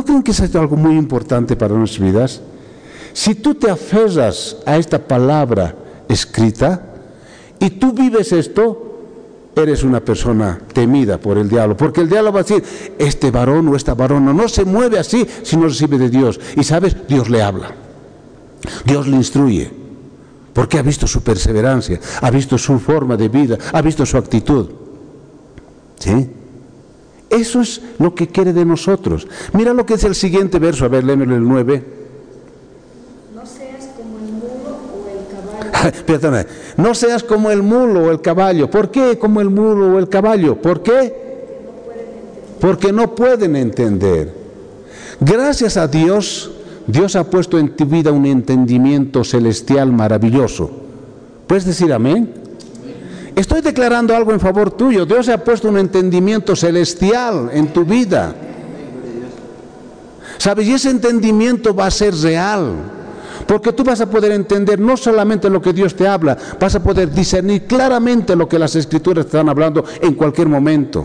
¿No creen que es algo muy importante para nuestras vidas? Si tú te aferras a esta palabra escrita y tú vives esto, eres una persona temida por el diablo, porque el diablo va a decir, este varón o esta varona no se mueve así si no recibe de Dios. Y sabes, Dios le habla, Dios le instruye, porque ha visto su perseverancia, ha visto su forma de vida, ha visto su actitud. ¿Sí? Eso es lo que quiere de nosotros. Mira lo que es el siguiente verso, a ver, léemelo el 9. No seas como el mulo o el caballo. Perdona, no seas como el mulo o el caballo. ¿Por qué como el mulo o el caballo? ¿Por qué? Porque no pueden entender. Gracias a Dios, Dios ha puesto en tu vida un entendimiento celestial maravilloso. ¿Puedes decir amén? Estoy declarando algo en favor tuyo. Dios ha puesto un entendimiento celestial en tu vida. ¿Sabes? Y ese entendimiento va a ser real. Porque tú vas a poder entender no solamente lo que Dios te habla, vas a poder discernir claramente lo que las Escrituras te están hablando en cualquier momento.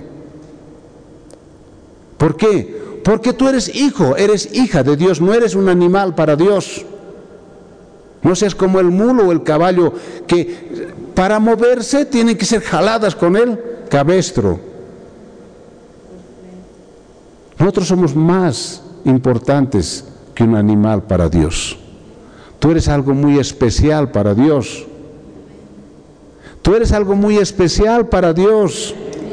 ¿Por qué? Porque tú eres hijo, eres hija de Dios, no eres un animal para Dios. No seas como el mulo o el caballo que para moverse tienen que ser jaladas con el cabestro. Nosotros somos más importantes que un animal para Dios. Tú eres algo muy especial para Dios. Tú eres algo muy especial para Dios.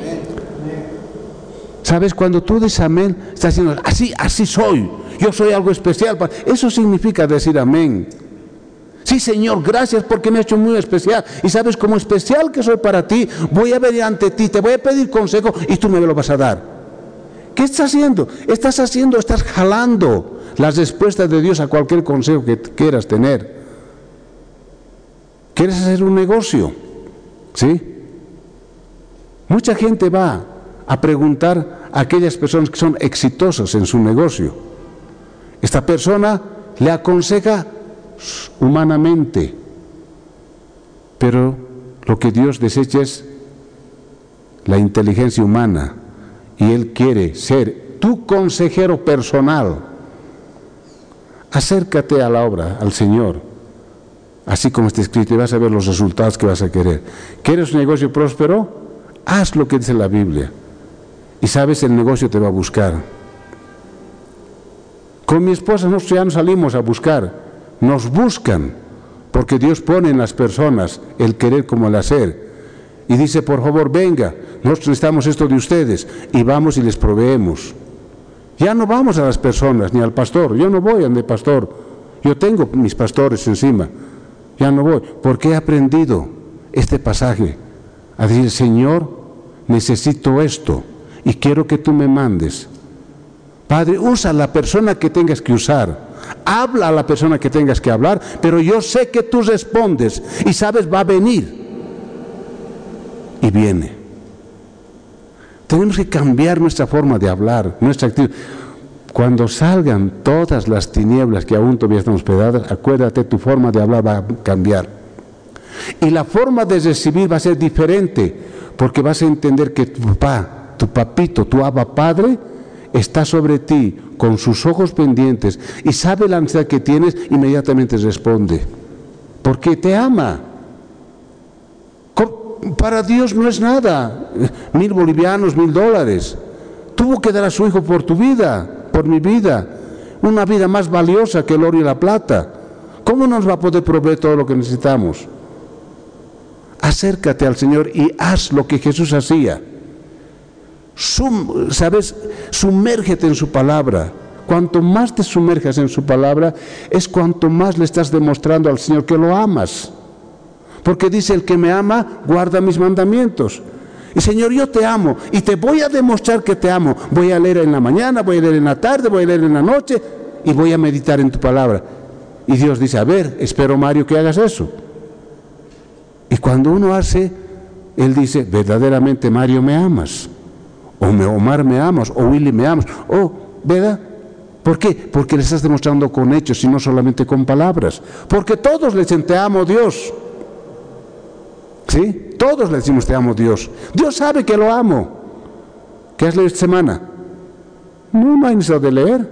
¿Sabes? Cuando tú dices amén, estás diciendo, así soy. Yo soy algo especial. Eso significa decir amén. Sí, Señor, gracias porque me has hecho muy especial. Y sabes, como especial que soy para ti, voy a venir ante ti, te voy a pedir consejo y tú me lo vas a dar. ¿Qué estás haciendo? Estás jalando las respuestas de Dios a cualquier consejo que quieras tener. ¿Quieres hacer un negocio? ¿Sí? Mucha gente va a preguntar a aquellas personas que son exitosas en su negocio. Esta persona le aconseja humanamente, pero lo que Dios desecha es la inteligencia humana y Él quiere ser tu consejero personal. Acércate a la obra, al Señor, así como está escrito, y vas a ver los resultados que vas a querer. ¿Quieres un negocio próspero? Haz lo que dice la Biblia y sabes, el negocio te va a buscar. Con mi esposa nosotros ya no salimos a buscar, nos buscan, porque Dios pone en las personas el querer como el hacer, y dice, por favor, venga, nosotros necesitamos esto de ustedes, y vamos y les proveemos. Ya no vamos a las personas, ni al pastor, yo no voy al pastor, yo tengo mis pastores encima, ya no voy, porque he aprendido este pasaje, a decir, Señor, necesito esto, y quiero que tú me mandes. Padre, usa a la persona que tengas que usar, habla a la persona que tengas que hablar, pero yo sé que tú respondes y sabes, va a venir. Y viene. Tenemos que cambiar nuestra forma de hablar, nuestra actitud. Cuando salgan todas las tinieblas que aún todavía están hospedadas, acuérdate, tu forma de hablar va a cambiar. Y la forma de recibir va a ser diferente, porque vas a entender que tu papá, tu papito, tu Abba Padre, está sobre ti con sus ojos pendientes y sabe la ansiedad que tienes, inmediatamente responde, porque te ama. Para Dios no es nada, 1,000 bolivianos, $1,000. Tuvo que dar a su hijo por tu vida, por mi vida, una vida más valiosa que el oro y la plata. ¿Cómo nos va a poder proveer todo lo que necesitamos? Acércate al Señor y haz lo que Jesús hacía. ¿Sabes? Sumérgete en su palabra. Cuanto más te sumerjas en su palabra, es cuanto más le estás demostrando al Señor que lo amas. Porque dice, el que me ama, guarda mis mandamientos. Y Señor, yo te amo y te voy a demostrar que te amo. Voy a leer en la mañana, voy a leer en la tarde, voy a leer en la noche y voy a meditar en tu palabra. Y Dios dice, a ver, espero, Mario, que hagas eso. Y cuando uno hace, Él dice, verdaderamente, Mario, me amas. O Omar, me amas. O Willy, me amas. ¿Verdad? ¿Por qué? Porque le estás demostrando con hechos y no solamente con palabras. Porque todos le dicen, te amo, Dios. ¿Sí? Todos le decimos, te amo, Dios. Dios sabe que lo amo. ¿Qué has leído esta semana? No hay necesidad de leer.